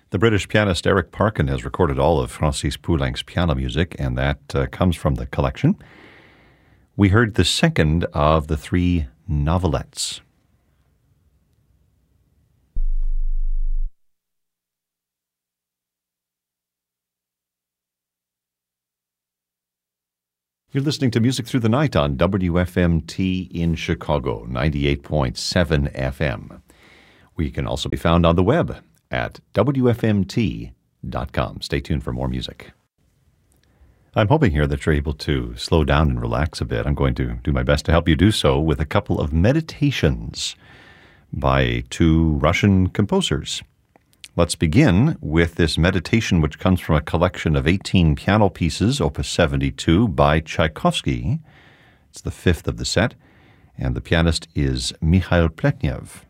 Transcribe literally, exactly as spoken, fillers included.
The British pianist Eric Parkin has recorded all of Francis Poulenc's piano music, and that uh, comes from the collection. We heard the second of the three novelettes. You're listening to Music Through the Night on W F M T in Chicago, ninety-eight point seven F M. We can also be found on the web at W F M T dot com. Stay tuned for more music. I'm hoping here that you're able to slow down and relax a bit. I'm going to do my best to help you do so with a couple of meditations by two Russian composers. Let's begin with this meditation, which comes from a collection of eighteen piano pieces, Opus seventy-two, by Tchaikovsky. It's the fifth of the set, and the pianist is Mikhail Pletnev.